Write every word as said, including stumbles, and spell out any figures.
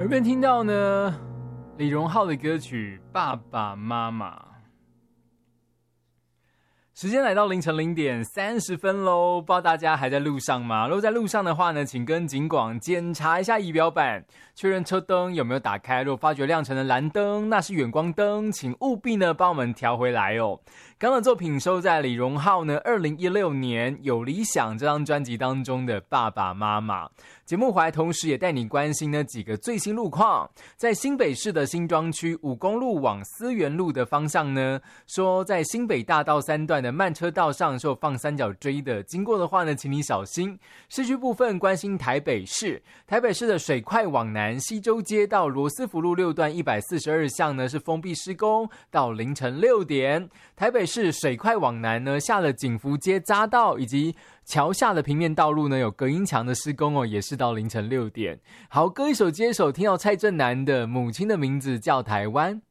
耳边听到呢李荣浩的歌曲《爸爸妈妈》。时间来到凌晨零点三十分喽，不知道大家还在路上吗？如果在路上的话呢，请跟警广检查一下仪表板，确认车灯有没有打开。如果发觉亮成的蓝灯，那是远光灯，请务必呢帮我们调回来哦。刚刚的作品收在李荣浩呢二零一六年《有理想》这张专辑当中的《爸爸妈妈》。节目回来同时也带你关心呢几个最新路况。在新北市的新庄区五公路往思源路的方向呢，说在新北大道三段的慢车道上是有放三角锥的，经过的话呢请你小心。市区部分关心台北市，台北市的水快往南西周街到罗斯福路六段一百四十二巷呢是封闭施工到凌晨六点。台北市水快往南呢下了景福街匝道以及桥下的平面道路呢有隔音墙的施工哦，也是到凌晨六点。好，歌一首接一首，听到蔡振南的《母亲的名字叫台湾》。